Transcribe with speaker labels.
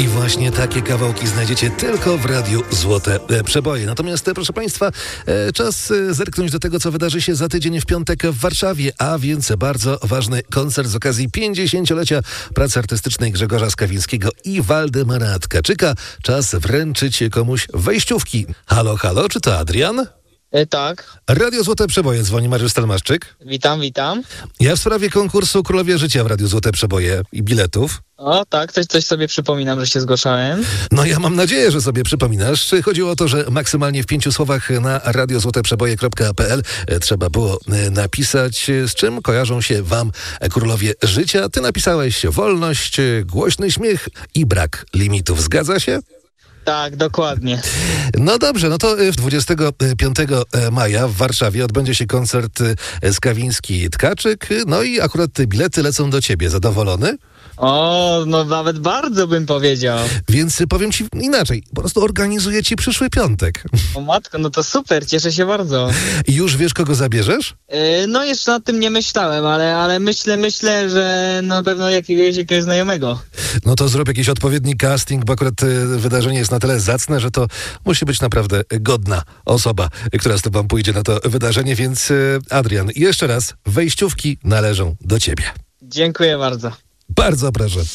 Speaker 1: I właśnie takie kawałki znajdziecie tylko w Radiu Złote Przeboje. Natomiast, proszę Państwa, czas zerknąć do tego, co wydarzy się za tydzień w piątek w Warszawie, a więc bardzo ważny koncert z okazji 50-lecia pracy artystycznej Grzegorza Skawińskiego i Waldemara Tkaczyka. Czas wręczyć komuś wejściówki. Halo, halo, czy to Adrian?
Speaker 2: Tak.
Speaker 1: Radio Złote Przeboje, dzwoni Mariusz Stelmaszczyk.
Speaker 2: Witam.
Speaker 1: Ja w sprawie konkursu Królowie Życia w Radiu Złote Przeboje i biletów.
Speaker 2: O, tak, coś sobie przypominam, że się zgłaszałem.
Speaker 1: No ja mam nadzieję, że sobie przypominasz. Chodziło o to, że maksymalnie w 5 słowach na radiozłoteprzeboje.pl trzeba było napisać, z czym kojarzą się wam Królowie Życia. Ty napisałeś wolność, głośny śmiech i brak limitów. Zgadza się?
Speaker 2: Tak, dokładnie.
Speaker 1: No dobrze, no to 25 maja w Warszawie odbędzie się koncert Skawiński-Tkaczyk. No i akurat te bilety lecą do ciebie. Zadowolony?
Speaker 2: O, no nawet bardzo bym powiedział.
Speaker 1: Więc powiem ci inaczej, po prostu organizuję ci przyszły piątek.
Speaker 2: O matko, no to super, cieszę się bardzo.
Speaker 1: I już wiesz, kogo zabierzesz?
Speaker 2: No jeszcze nad tym nie myślałem, ale myślę, że na pewno jakiegoś znajomego.
Speaker 1: No to zrób jakiś odpowiedni casting, bo akurat wydarzenie jest na tyle zacne, że to musi być naprawdę godna osoba, która z tobą pójdzie na to wydarzenie, więc Adrian, jeszcze raz, wejściówki należą do ciebie.
Speaker 2: Dziękuję bardzo.
Speaker 1: Bardzo proszę.